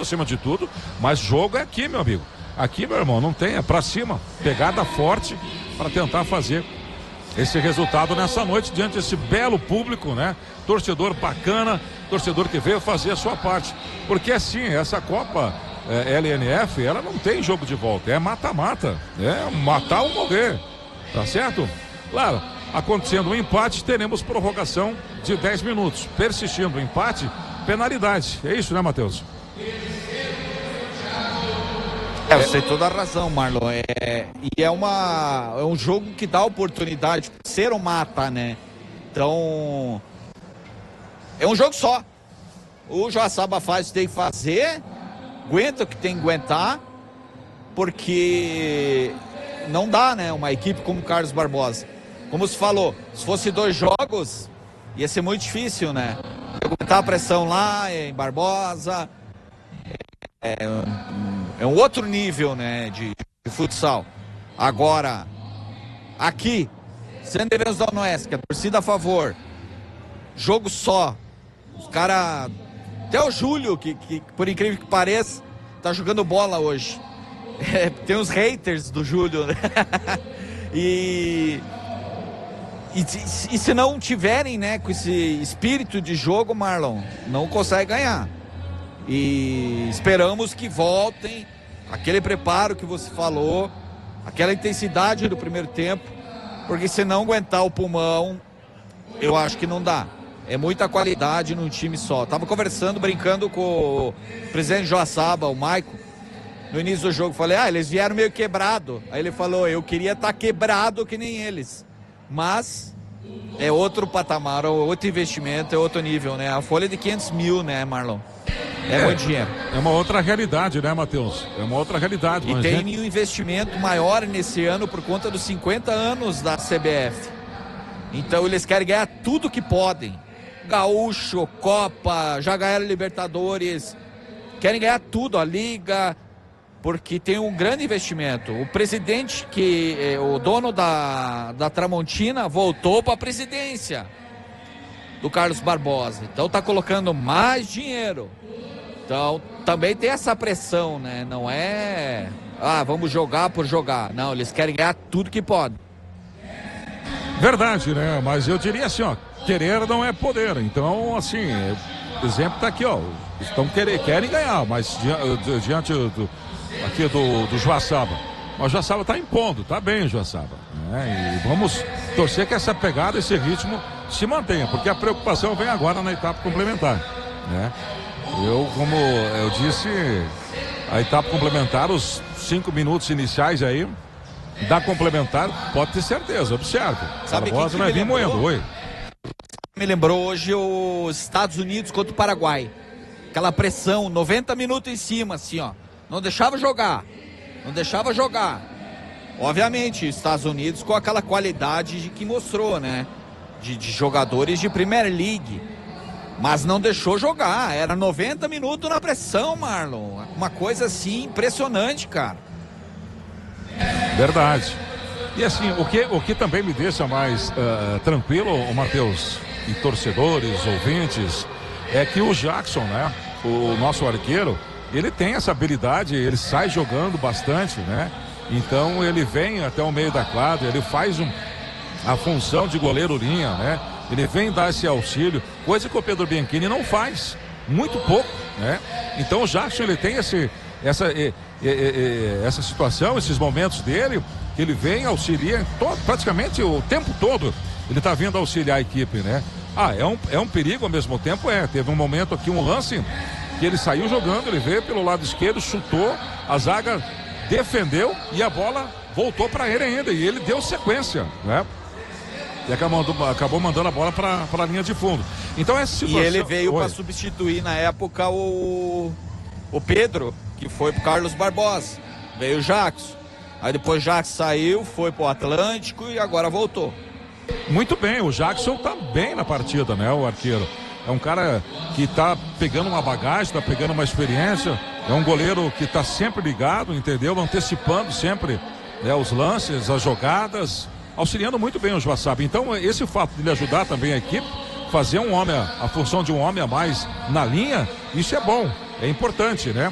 acima de tudo, mas jogo é aqui, meu amigo. Aqui, meu irmão, não tem, é pra cima, pegada forte para tentar fazer esse resultado nessa noite diante desse belo público, né? Torcedor bacana, torcedor que veio fazer a sua parte, porque assim, essa Copa LNF, ela não tem jogo de volta, é mata-mata, é matar ou morrer, tá certo? Claro, acontecendo um empate, teremos prorrogação de 10 minutos, persistindo o empate, penalidade, é isso, né, Matheus? Você tem toda a razão, Marlon. E é um jogo que dá oportunidade de ser ou mata, né? Então, é um jogo só. O Joaçaba faz o que tem que fazer, aguenta o que tem que aguentar, porque não dá, né? Uma equipe como o Carlos Barbosa. Como se falou, se fosse 2 jogos, ia ser muito difícil, né? Aguentar a pressão lá em Barbosa. É um outro nível, né, de futsal. Agora, aqui, San Deus do Oeste, que é a torcida a favor, jogo só. Os caras, até o Júlio, que por incrível que pareça, tá jogando bola hoje. Tem os haters do Júlio, né? E se não tiverem, né, com esse espírito de jogo, Marlon, não consegue ganhar. E esperamos que voltem aquele preparo que você falou, aquela intensidade do primeiro tempo, porque se não aguentar o pulmão, eu acho que não dá. É muita qualidade num time só. Tava conversando, brincando com o presidente de Joaçaba, o Maico, no início do jogo. Falei, eles vieram meio quebrado. Aí ele falou, eu queria estar quebrado que nem eles. Mas é outro patamar, outro investimento, é outro nível, né? A folha de 500 mil, né, Marlon? É muito dinheiro. É uma outra realidade, né, Matheus? É uma outra realidade. E tem um investimento maior nesse ano por conta dos 50 anos da CBF. Então eles querem ganhar tudo que podem. Gaúcho, Copa, já ganharam Libertadores. Querem ganhar tudo, a Liga, porque tem um grande investimento. O presidente, o dono da Tramontina, voltou para a presidência do Carlos Barbosa. Então tá colocando mais dinheiro. Então, também tem essa pressão, né? Não é, vamos jogar por jogar. Não, eles querem ganhar tudo que podem. Verdade, né? Mas eu diria assim, querer não é poder. Então, assim, o exemplo tá aqui, querem ganhar, mas diante do Joaçaba. Mas o Joaçaba tá impondo, tá bem o Joaçaba, né? E vamos torcer que essa pegada, esse ritmo se mantenha, porque a preocupação vem agora na etapa complementar, né? Como eu disse, a etapa complementar, os 5 minutos iniciais aí, da complementar, pode ter certeza, observe. Sabe quem que vai vir moendo, oi. Me lembrou hoje os Estados Unidos contra o Paraguai. Aquela pressão, 90 minutos em cima, assim, Não deixava jogar. Obviamente, Estados Unidos com aquela qualidade que mostrou, né? De jogadores de Premier League. Mas não deixou jogar, era 90 minutos na pressão, Marlon. Uma coisa assim, impressionante, cara. Verdade. E assim, o que também me deixa mais tranquilo, Matheus, e torcedores, ouvintes, é que o Jackson, né, o nosso arqueiro, ele tem essa habilidade, ele sai jogando bastante, né? Então ele vem até o meio da quadra, ele faz a função de goleiro linha, né? Ele vem dar esse auxílio, coisa que o Pedro Bianchini não faz, muito pouco, né? Então o Jackson, ele tem essa situação, esses momentos dele, que ele vem, auxilia praticamente o tempo todo, ele tá vindo auxiliar a equipe, né? É um perigo ao mesmo tempo, teve um momento aqui, um lance, que ele saiu jogando, ele veio pelo lado esquerdo, chutou, a zaga defendeu e a bola voltou para ele ainda, e ele deu sequência, né? E acabou mandando a bola para a linha de fundo. Então essa situação... E ele veio para substituir na época o Pedro, que foi pro Carlos Barbosa. Veio o Jackson. Aí depois o Jackson saiu, foi pro Atlântico e agora voltou. Muito bem, o Jackson tá bem na partida, né, o arqueiro. É um cara que tá pegando uma bagagem, tá pegando uma experiência. É um goleiro que tá sempre ligado, entendeu? Antecipando sempre, né, os lances, as jogadas, auxiliando muito bem o Joaçaba. Então esse fato de ele ajudar também a equipe, fazer a função de um homem a mais na linha, isso é bom, é importante, né?